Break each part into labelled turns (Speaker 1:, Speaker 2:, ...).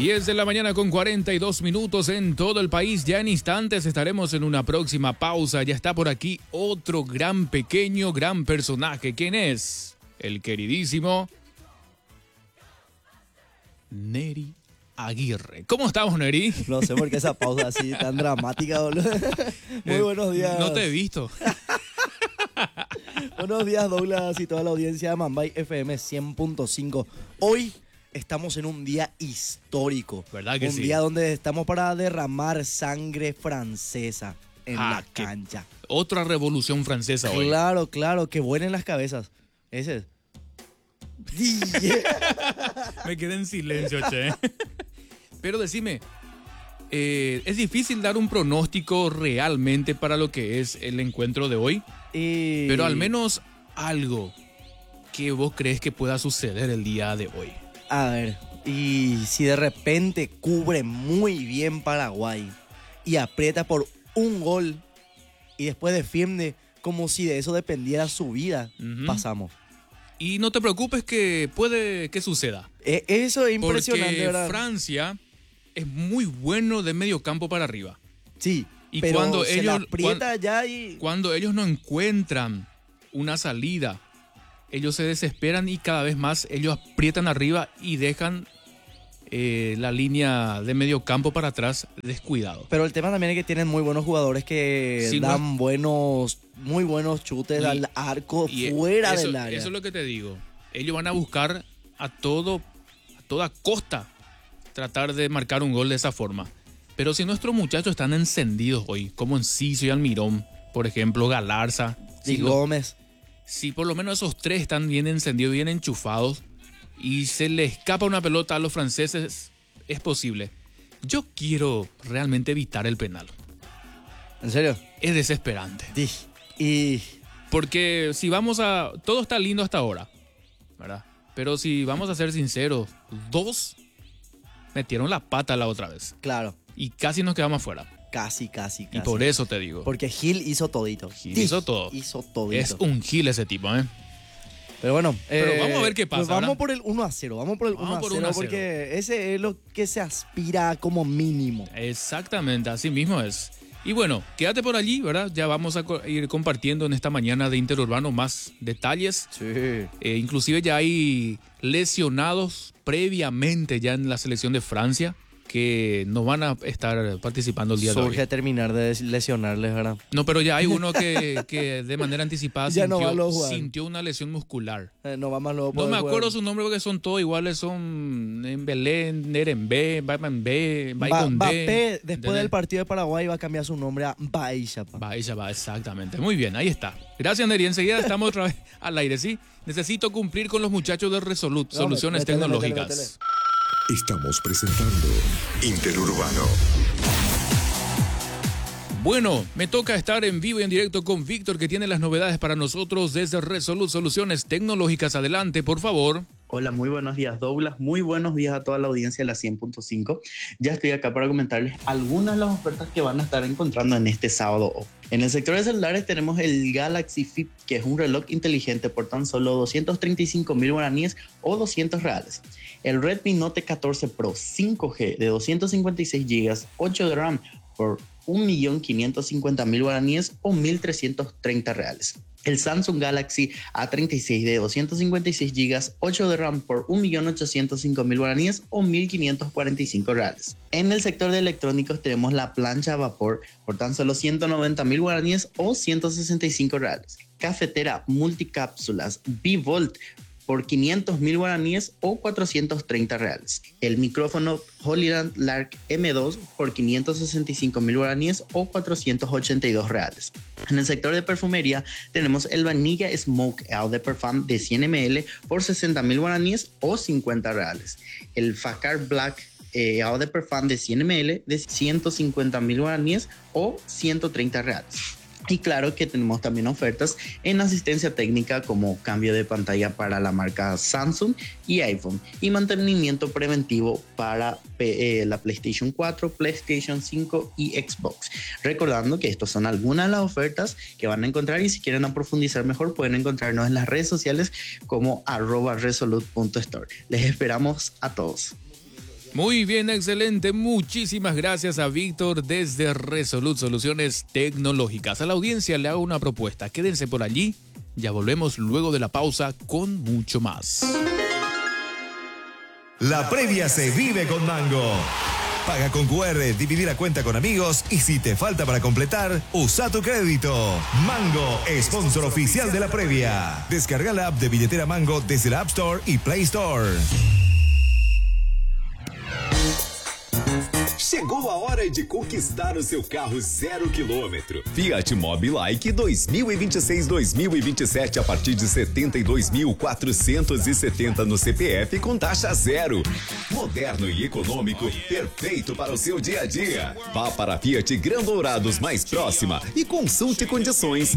Speaker 1: 10 de la mañana con 42 minutos en todo el país. Ya en instantes estaremos en una próxima pausa. Ya está por aquí otro gran pequeño, gran personaje. ¿Quién es? El queridísimo Neri Aguirre. ¿Cómo estamos, Neri?
Speaker 2: No sé por qué esa pausa así tan dramática, boludo. Muy buenos días.
Speaker 1: No te he visto.
Speaker 2: Buenos días, Douglas, y toda la audiencia de Mambay FM 100.5. Hoy estamos en un día histórico.
Speaker 1: ¿Verdad que
Speaker 2: un
Speaker 1: sí?
Speaker 2: día donde estamos para derramar sangre francesa en la
Speaker 1: qué-
Speaker 2: cancha.
Speaker 1: Otra revolución francesa hoy.
Speaker 2: Claro, claro, que vuelen las cabezas. Ese es.
Speaker 1: Me quedé en silencio, che. Pero decime, ¿es difícil dar un pronóstico realmente para lo que es el encuentro de hoy? Pero al menos algo que vos crees que pueda suceder el día de hoy.
Speaker 2: A ver, y si de repente cubre muy bien Paraguay y aprieta por un gol y después defiende como si de eso dependiera su vida,
Speaker 1: Ujú.
Speaker 2: pasamos.
Speaker 1: Y no te preocupes que puede que suceda.
Speaker 2: Eso es impresionante,
Speaker 1: Porque
Speaker 2: ¿verdad?
Speaker 1: Francia es muy bueno de medio campo para arriba.
Speaker 2: Sí,
Speaker 1: Y
Speaker 2: pero
Speaker 1: cuando
Speaker 2: se la
Speaker 1: ellos-
Speaker 2: aprieta ya y...
Speaker 1: Cuando ellos no encuentran una salida, ellos se desesperan y cada vez más ellos aprietan arriba y dejan la línea de medio campo para atrás descuidado.
Speaker 2: Pero el tema también es que tienen muy buenos jugadores que
Speaker 1: Sí,
Speaker 2: dan
Speaker 1: no-
Speaker 2: muy buenos chutes
Speaker 1: Y-
Speaker 2: al arco
Speaker 1: Y
Speaker 2: fuera
Speaker 1: eso,
Speaker 2: del área.
Speaker 1: eso es lo que te digo. Ellos van a buscar a toda costa tratar de marcar un gol de esa forma. Pero si nuestros muchachos están encendidos hoy, como Enciso y Almirón, por ejemplo, Galarza,
Speaker 2: Y Gómez.
Speaker 1: si por lo menos esos tres están bien encendidos, bien enchufados, y se le escapa una pelota a los franceses, es posible. Yo quiero realmente evitar el penal.
Speaker 2: ¿En serio?
Speaker 1: Es desesperante.
Speaker 2: Sí. Y...
Speaker 1: Porque si vamos a... Todo está lindo hasta ahora, ¿verdad? Pero si vamos a ser sinceros, dos metieron la pata la otra vez.
Speaker 2: Claro,
Speaker 1: Y casi nos quedamos afuera.
Speaker 2: casi.
Speaker 1: Y por eso te digo.
Speaker 2: Porque Gil hizo todito.
Speaker 1: Gil hizo todo.
Speaker 2: Hizo todito.
Speaker 1: Es un gil ese tipo, ¿eh?
Speaker 2: Pero bueno.
Speaker 1: Pero vamos a ver qué pasa,
Speaker 2: pues vamos
Speaker 1: ¿verdad?
Speaker 2: por el 1-0. Vamos por el 1-0.
Speaker 1: Vamos por 1-0.
Speaker 2: Porque ese es lo que se aspira como mínimo.
Speaker 1: Exactamente, así mismo es. Y bueno, quédate por allí, ¿verdad? Ya vamos a ir compartiendo en esta mañana de Interurbano más detalles.
Speaker 2: Sí.
Speaker 1: Inclusive ya hay lesionados previamente ya en la selección de Francia que no van a estar participando el día de
Speaker 2: Surge
Speaker 1: hoy.
Speaker 2: terminar de lesionarles, ¿verdad?
Speaker 1: No, pero ya hay uno que de manera anticipada
Speaker 2: Ya no va a lo jugar.
Speaker 1: sintió una lesión muscular.
Speaker 2: No va más luego
Speaker 1: No me acuerdo su nombre porque son todos iguales, son en Belén, Nerembé, Baimandé, Baikondé.
Speaker 2: Mbappé, después del partido de Paraguay, va a cambiar su nombre a Baisha.
Speaker 1: Va, exactamente. Muy bien, ahí está. Gracias, Neri. Enseguida estamos otra vez al aire, ¿sí? Necesito cumplir con los muchachos de Resolute, Soluciones
Speaker 2: métele,
Speaker 1: Tecnológicas.
Speaker 2: métele.
Speaker 3: Estamos presentando Interurbano.
Speaker 1: Bueno, me toca estar en vivo y en directo con Víctor, que tiene las novedades para nosotros desde Resolute Soluciones Tecnológicas. Adelante, por favor.
Speaker 4: Hola, muy buenos días, Douglas. Muy buenos días a toda la audiencia de la 100.5. Ya estoy acá para comentarles algunas de las ofertas que van a estar encontrando en este sábado. En el sector de celulares tenemos el Galaxy Fit, que es un reloj inteligente por tan solo 235,000 guaraníes o 200 reales. El Redmi Note 14 Pro 5G de 256 GB, 8 de RAM por 1.550.000 guaraníes o 1.330 reales. El Samsung Galaxy A36 de 256 GB, 8 de RAM por 1.805.000 guaraníes o 1.545 reales. En el sector de electrónicos tenemos la plancha a vapor por tan solo 190.000 guaraníes o 165 reales. Cafetera multicápsulas B-Volt por 500.000 guaraníes o 430 reales. El micrófono Hollyland Lark M2 por 565.000 guaraníes o 482 reales. En el sector de perfumería tenemos el Vanilla Smoke Eau de Parfum de 100 ml por 60.000 guaraníes o 50 reales. El Facar Black Eau de Parfum de 100 ml de 150.000 guaraníes o 130 reales. Y claro que tenemos también ofertas en asistencia técnica como cambio de pantalla para la marca Samsung y iPhone y mantenimiento preventivo para la PlayStation 4, PlayStation 5 y Xbox. Recordando que estas son algunas de las ofertas que van a encontrar y si quieren profundizar mejor pueden encontrarnos en las redes sociales como @resolute.store. Les esperamos a todos.
Speaker 1: Muy bien, excelente. Muchísimas gracias a Víctor desde Resolute Soluciones Tecnológicas. A la audiencia le hago una propuesta. Quédense por allí. Ya volvemos luego de la pausa con mucho más.
Speaker 5: La previa se vive con Mango. Paga con QR, dividir a cuenta con amigos y si te falta para completar, usa tu crédito. Mango, sponsor oficial de la previa. Descarga la app de billetera Mango desde la App Store y Play Store.
Speaker 6: Chegou a hora de conquistar o seu carro 0 km. Fiat Mobi Like 2026-2027 a partir de 72.470 no CPF com taxa zero. Moderno e econômico, perfeito para o seu dia a dia. Vá para a Fiat Gran Dourados mais próxima e consulte condições.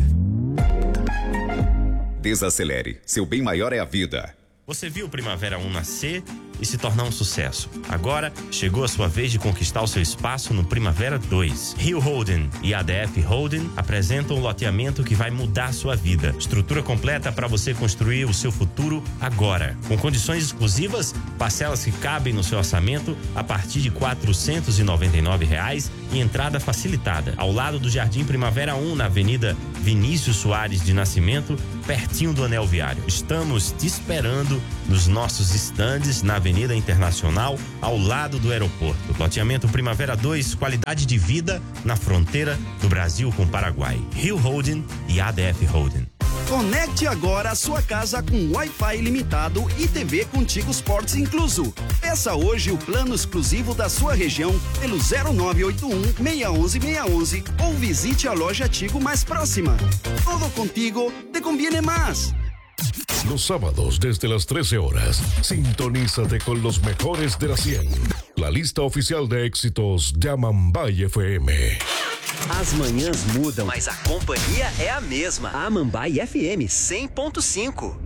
Speaker 6: Desacelere, seu bem maior é a vida.
Speaker 7: Você viu Primavera 1 nascer e se tornar um sucesso. Agora, chegou a sua vez de conquistar o seu espaço no Primavera 2. Rio Holden e ADF Holden apresentam um loteamento que vai mudar a sua vida. Estrutura completa para você construir o seu futuro agora. Com condições exclusivas, parcelas que cabem no seu orçamento a partir de R$ 499 e entrada facilitada. Ao lado do Jardim Primavera 1, na Avenida Vinícius Soares de Nascimento, pertinho do Anel Viário. Estamos te esperando nos nossos estandes na Avenida Internacional, ao lado do aeroporto. Loteamento Primavera 2, qualidade de vida na fronteira do Brasil com o Paraguai. Rio Holden e ADF Holden.
Speaker 8: Conecte agora a sua casa com Wi-Fi ilimitado e TV Contigo Sports incluso. Peça hoje o plano exclusivo da sua região pelo 0981-611-611 ou visite a loja Tigo mais próxima. Todo contigo te conviene más.
Speaker 9: Los sábados desde las 13 horas, sintonízate con los mejores de la 100. La lista oficial de éxitos de Amambay FM.
Speaker 10: As manhãs mudam, mas a companhia é a mesma. A Amambay FM 100.5.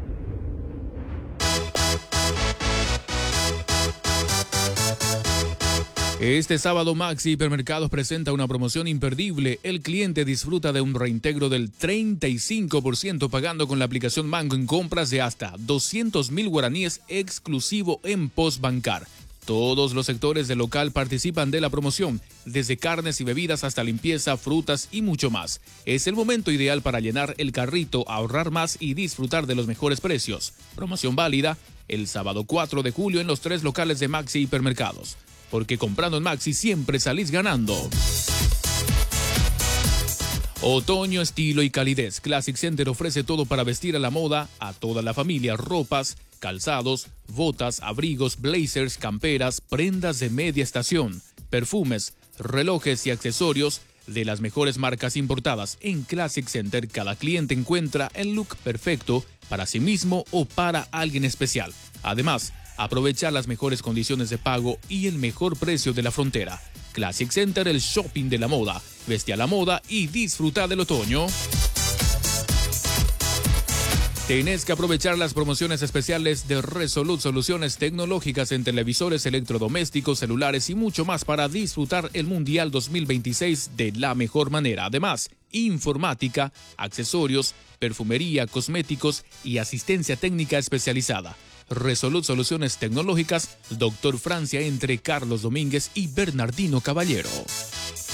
Speaker 1: Este sábado Maxi Hipermercados presenta una promoción imperdible. El cliente disfruta de un reintegro del 35% pagando con la aplicación Mango en compras de hasta 200.000 guaraníes exclusivo en Postbancar. Todos los sectores del local participan de la promoción, desde carnes y bebidas hasta limpieza, frutas y mucho más. Es el momento ideal para llenar el carrito, ahorrar más y disfrutar de los mejores precios. Promoción válida el sábado 4 de julio en los 3 locales de Maxi Hipermercados. Porque comprando en Maxi siempre salís ganando. Otoño, estilo y calidez. Classic Center ofrece todo para vestir a la moda a toda la familia. Ropas, calzados, botas, abrigos, blazers, camperas, prendas de media estación, perfumes, relojes y accesorios de las mejores marcas importadas. En Classic Center cada cliente encuentra el look perfecto para sí mismo o para alguien especial. Además, aprovecha las mejores condiciones de pago y el mejor precio de la frontera. Classic Center, el shopping de la moda. Veste a la moda y disfruta del otoño. Tenés que aprovechar las promociones especiales de Resolute Soluciones Tecnológicas en televisores, electrodomésticos, celulares y mucho más para disfrutar el Mundial 2026 de la mejor manera. Además, informática, accesorios, perfumería, cosméticos y asistencia técnica especializada. Resolute Soluciones Tecnológicas, Dr. Francia entre Carlos Domínguez y Bernardino Caballero.